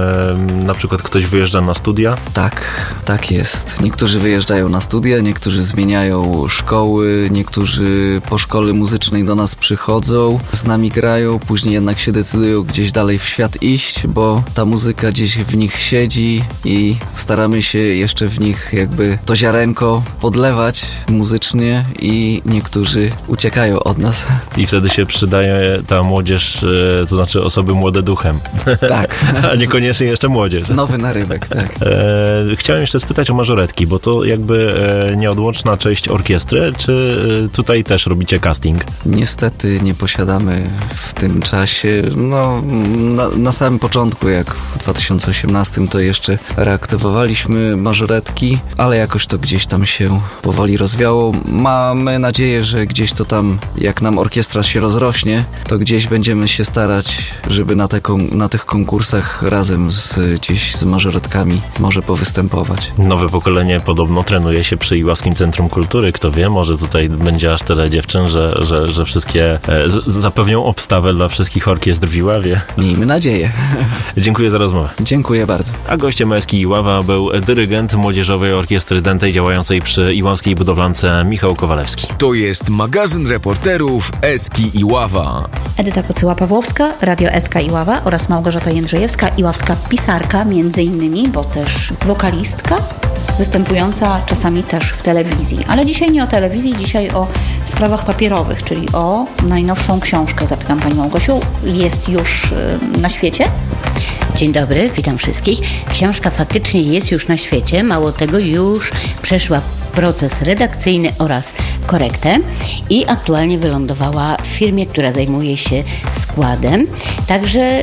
na przykład ktoś wyjeżdża na studia? Tak jest. Niektórzy wyjeżdżają na studia, niektórzy zmieniają szkoły, niektórzy po szkole muzycznej do nas przychodzą, z nami grają, później jednak się decydują gdzieś dalej w świat iść, bo ta muzyka gdzieś w nich siedzi i staramy się jeszcze w nich jakby to ziarenko podlewać muzycznie i niektórzy uciekają od nas. I wtedy się przydaje ta młodzież, to znaczy osoby młode duchem. Tak. A niekoniecznie jeszcze młodzież. Nowy narybek, tak. Chciałem jeszcze spytać o mażoretki, bo to jakby nieodłączna część orkiestry, czy tutaj też robicie casting? Niestety nie posiadamy w tym czasie. No, na samym początku, jak w 2018, to jeszcze reaktywowaliśmy mażoretki, ale jakoś to gdzieś tam się powoli rozwiało. Mamy nadzieję, że gdzieś to tam, jak nam orkiestra się rozrośnie, to gdzieś będziemy się starać, żeby na tych konkursach razem gdzieś z mażoretkami może powystępować. Nowe pokolenie podobno trenuje się przy Iławskim Centrum Kultury. Kto wie, może tutaj będzie aż tyle dziewczyn, że wszystkie zapewnią obstawę dla wszystkich orkiestr w Iławie. Miejmy nadzieję. Dziękuję za rozmowę. Dziękuję bardzo. A gościem Eski Iława był dyrygent Młodzieżowej Orkiestry Dętej działającej przy Iławskiej Budowlance Michał Kowalewski. To jest magazyn reporterów Eski Iława. Edyta Kocyła-Pawłowska, Radio SK Iława oraz Małgorzata Jędrzejewska, iławska pisarka między innymi, bo też wokalistka, występująca czasami też w telewizji. Ale dzisiaj nie o telewizji, dzisiaj o sprawach papierowych, czyli o najnowszą książkę. Zapytam Pani Małgosiu, jest już na świecie? Dzień dobry, witam wszystkich. Książka faktycznie jest już na świecie, mało tego, już przeszła proces redakcyjny oraz korektę i aktualnie wylądowała w firmie, która zajmuje się składem. Także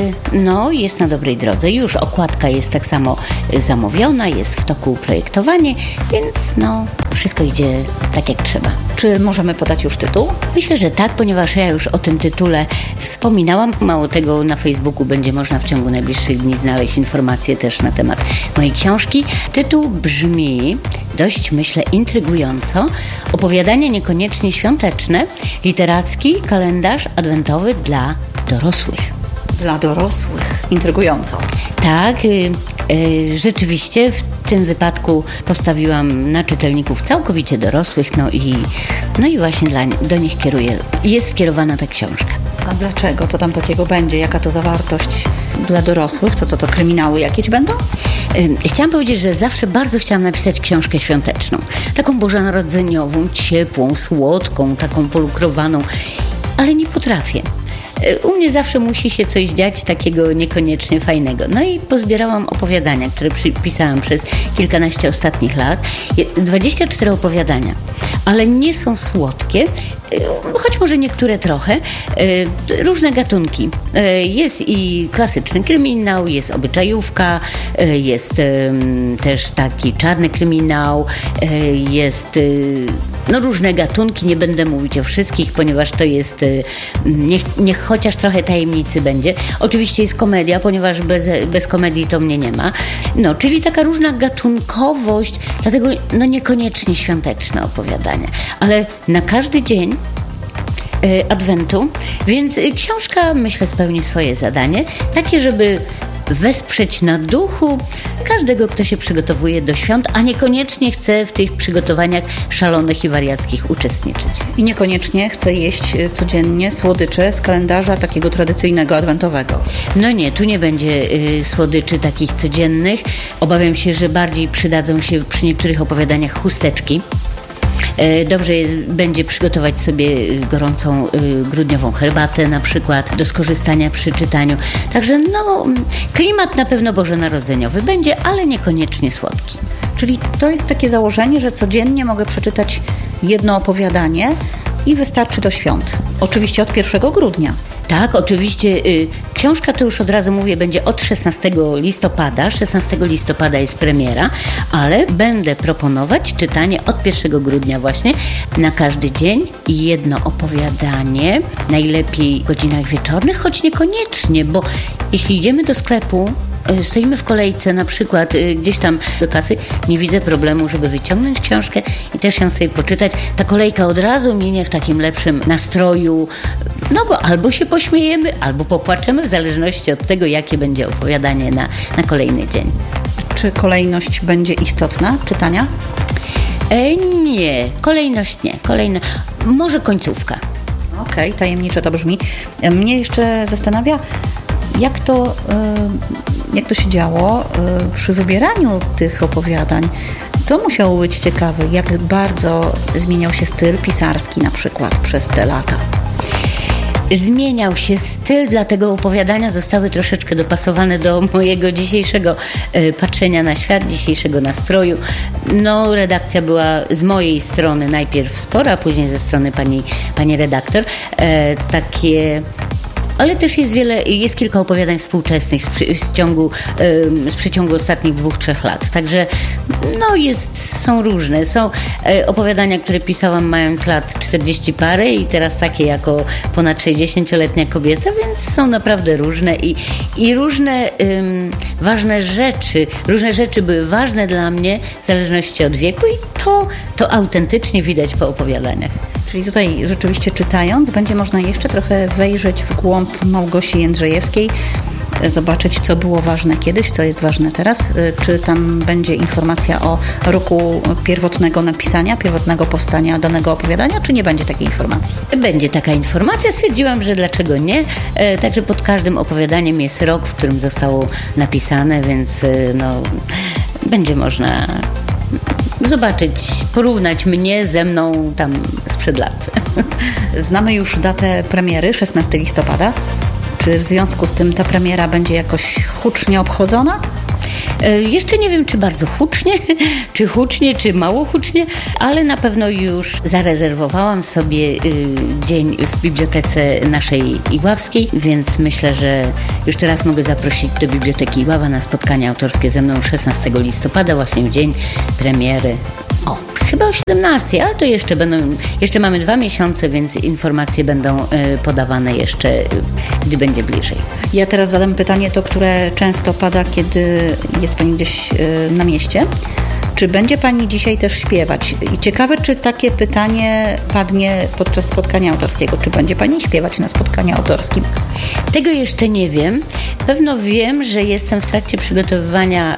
jest na dobrej drodze. Już okładka jest tak samo zamówiona, jest w toku projektowanie, więc wszystko idzie tak jak trzeba. Czy możemy podać już tytuł? Myślę, że tak, ponieważ ja już o tym tytule wspominałam. Mało tego, na Facebooku będzie można w ciągu najbliższych dni znaleźć informacje też na temat mojej książki. Tytuł brzmi dość, myślę, intrygująco. Opowiadanie niekoniecznie świąteczne, literacki kalendarz adwentowy dla dorosłych. Dla dorosłych. Intrygująco. Tak, rzeczywiście w tym wypadku postawiłam na czytelników całkowicie dorosłych, no i właśnie do nich jest skierowana ta książka. A dlaczego? Co tam takiego będzie? Jaka to zawartość dla dorosłych? To kryminały jakieś będą? Chciałam powiedzieć, że zawsze bardzo chciałam napisać książkę świąteczną. Taką bożonarodzeniową, ciepłą, słodką, taką polukrowaną, ale nie potrafię. U mnie zawsze musi się coś dziać takiego niekoniecznie fajnego. No i pozbierałam opowiadania, które pisałam przez kilkanaście ostatnich lat. 24 opowiadania, ale nie są słodkie, choć może niektóre trochę. Różne gatunki. Jest i klasyczny kryminał, jest obyczajówka, jest też taki czarny kryminał, jest różne gatunki. Nie będę mówić o wszystkich, ponieważ to jest niech chociaż trochę tajemnicy będzie. Oczywiście jest komedia, ponieważ bez komedii to mnie nie ma. Czyli taka różna gatunkowość, dlatego niekoniecznie świąteczne opowiadania, ale na każdy dzień Adwentu, więc książka, myślę, spełni swoje zadanie, takie, żeby wesprzeć na duchu każdego, kto się przygotowuje do świąt, a niekoniecznie chce w tych przygotowaniach szalonych i wariackich uczestniczyć. I niekoniecznie chce jeść codziennie słodycze z kalendarza takiego tradycyjnego, adwentowego. Nie, tu nie będzie słodyczy takich codziennych. Obawiam się, że bardziej przydadzą się przy niektórych opowiadaniach chusteczki. Dobrze będzie przygotować sobie gorącą grudniową herbatę na przykład do skorzystania przy czytaniu. Także klimat na pewno bożonarodzeniowy będzie, ale niekoniecznie słodki. Czyli to jest takie założenie, że codziennie mogę przeczytać jedno opowiadanie i wystarczy do świąt. Oczywiście od 1 grudnia. Tak, oczywiście. Książka, to już od razu mówię, będzie od 16 listopada. 16 listopada jest premiera, ale będę proponować czytanie od 1 grudnia właśnie na każdy dzień i jedno opowiadanie, najlepiej w godzinach wieczornych, choć niekoniecznie, bo jeśli idziemy do sklepu, stoimy w kolejce na przykład gdzieś tam do kasy, nie widzę problemu, żeby wyciągnąć książkę i też ją sobie poczytać. Ta kolejka od razu minie w takim lepszym nastroju, no bo albo się pośmiejemy, albo popłaczemy, w zależności od tego, jakie będzie opowiadanie na kolejny dzień. Czy kolejność będzie istotna czytania? Nie, kolejność nie. Może końcówka. Okej, tajemniczo to brzmi. Mnie jeszcze zastanawia, jak to się działo przy wybieraniu tych opowiadań. To musiało być ciekawe, jak bardzo zmieniał się styl pisarski na przykład przez te lata. Zmieniał się styl, dlatego opowiadania zostały troszeczkę dopasowane do mojego dzisiejszego patrzenia na świat, dzisiejszego nastroju. No, redakcja była z mojej strony najpierw spora, a później ze strony pani redaktor. Ale też jest kilka opowiadań współczesnych z przeciągu ostatnich 2-3 lat. Także są różne. Są opowiadania, które pisałam mając lat 40 parę i teraz takie jako ponad 60-letnia kobieta, więc są naprawdę różne i różne ważne rzeczy. Różne rzeczy były ważne dla mnie w zależności od wieku i to autentycznie widać po opowiadaniach. Czyli tutaj rzeczywiście czytając będzie można jeszcze trochę wejrzeć w głąb Małgosi Jędrzejewskiej, zobaczyć, co było ważne kiedyś, co jest ważne teraz. Czy tam będzie informacja o roku pierwotnego napisania, pierwotnego powstania danego opowiadania, czy nie będzie takiej informacji? Będzie taka informacja. Stwierdziłam, że dlaczego nie. Także pod każdym opowiadaniem jest rok, w którym zostało napisane, więc będzie można zobaczyć, porównać mnie ze mną tam sprzed lat. Znamy już datę premiery, 16 listopada. Czy w związku z tym ta premiera będzie jakoś hucznie obchodzona? Jeszcze nie wiem, czy bardzo hucznie, czy mało hucznie, ale na pewno już zarezerwowałam sobie dzień w bibliotece naszej Iławskiej, więc myślę, że już teraz mogę zaprosić do Biblioteki Iława na spotkanie autorskie ze mną 16 listopada, właśnie w dzień premiery. Chyba o 17, ale to jeszcze mamy 2 miesiące, więc informacje będą podawane jeszcze, gdy będzie bliżej. Ja teraz zadam pytanie, które często pada, kiedy jest Pani gdzieś na mieście. Czy będzie Pani dzisiaj też śpiewać? I ciekawe, czy takie pytanie padnie podczas spotkania autorskiego. Czy będzie Pani śpiewać na spotkaniu autorskim? Tego jeszcze nie wiem. Pewno wiem, że jestem w trakcie przygotowywania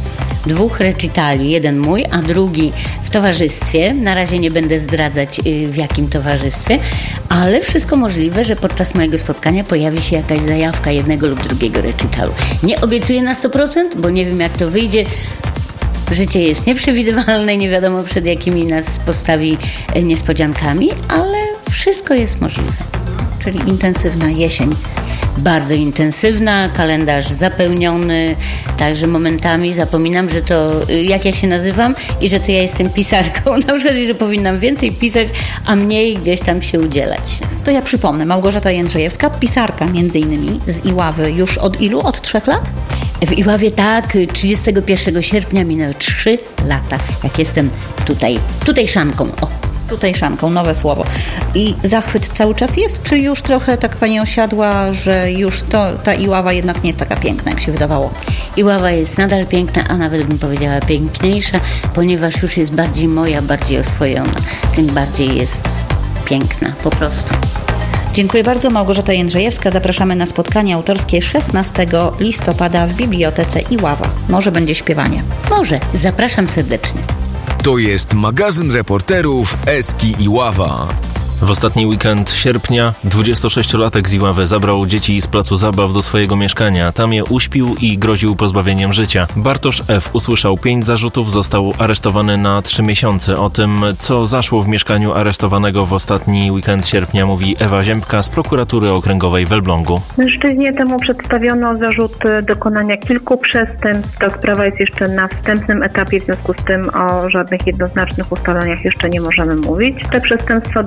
2 recitali. Jeden mój, a drugi w towarzystwie. Na razie nie będę zdradzać, w jakim towarzystwie, ale wszystko możliwe, że podczas mojego spotkania pojawi się jakaś zajawka jednego lub drugiego recitalu. Nie obiecuję na 100%, bo nie wiem, jak to wyjdzie. Życie jest nieprzewidywalne, nie wiadomo, przed jakimi nas postawi niespodziankami, ale wszystko jest możliwe. Czyli intensywna jesień. Bardzo intensywna, kalendarz zapełniony, także momentami zapominam, że to jak ja się nazywam i że to ja jestem pisarką. Na przykład, że powinnam więcej pisać, a mniej gdzieś tam się udzielać. To ja przypomnę, Małgorzata Jędrzejewska, pisarka między innymi z Iławy już od ilu? Od 3 lat? W Iławie tak, 31 sierpnia minęły 3 lata, jak jestem tutejszanką. Tutejszanką, nowe słowo. I zachwyt cały czas jest, czy już trochę tak Pani osiadła, że już ta Iława jednak nie jest taka piękna, jak się wydawało? Iława jest nadal piękna, a nawet bym powiedziała piękniejsza, ponieważ już jest bardziej moja, bardziej oswojona. Tym bardziej jest piękna, po prostu. Dziękuję bardzo. Małgorzata Jędrzejewska. Zapraszamy na spotkanie autorskie 16 listopada w Bibliotece Iława. Może będzie śpiewanie. Może. Zapraszam serdecznie. To jest magazyn reporterów Eski Iława. W ostatni weekend sierpnia 26-latek z Iławy zabrał dzieci z placu zabaw do swojego mieszkania. Tam je uśpił i groził pozbawieniem życia. Bartosz F. usłyszał 5 zarzutów, został aresztowany na 3 miesiące. O tym, co zaszło w mieszkaniu aresztowanego w ostatni weekend sierpnia, mówi Ewa Ziębka z prokuratury okręgowej w Elblągu. Mężczyźnie temu przedstawiono zarzut dokonania kilku przestępstw. Ta sprawa jest jeszcze na wstępnym etapie, w związku z tym o żadnych jednoznacznych ustaleniach jeszcze nie możemy mówić. Te przestępstwa dotyczą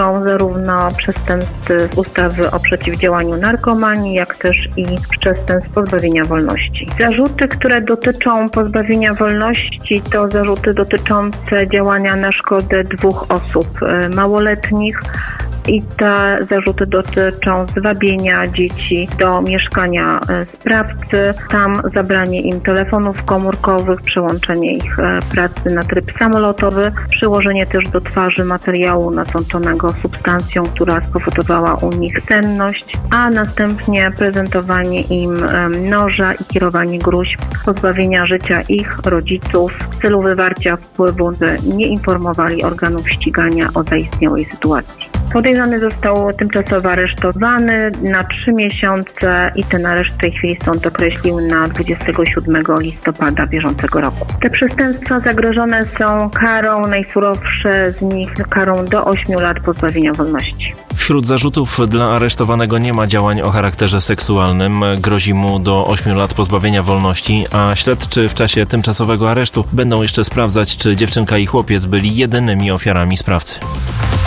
dotyczą zarówno przestępstw ustawy o przeciwdziałaniu narkomanii, jak też i przestępstw pozbawienia wolności. Zarzuty, które dotyczą pozbawienia wolności, to zarzuty dotyczące działania na szkodę 2 osób małoletnich, i te zarzuty dotyczą zwabienia dzieci do mieszkania sprawcy, tam zabranie im telefonów komórkowych, przełączenie ich pracy na tryb samolotowy, przyłożenie też do twarzy materiału nasączonego substancją, która spowodowała u nich senność, a następnie prezentowanie im noża i kierowanie gróźb pozbawienia życia ich rodziców w celu wywarcia wpływu, by nie informowali organów ścigania o zaistniałej sytuacji. Podejrzany został tymczasowo aresztowany na 3 miesiące i ten areszt w tej chwili sąd określił na 27 listopada bieżącego roku. Te przestępstwa zagrożone są karą, najsurowsze z nich karą do 8 lat pozbawienia wolności. Wśród zarzutów dla aresztowanego nie ma działań o charakterze seksualnym. Grozi mu do 8 lat pozbawienia wolności, a śledczy w czasie tymczasowego aresztu będą jeszcze sprawdzać, czy dziewczynka i chłopiec byli jedynymi ofiarami sprawcy.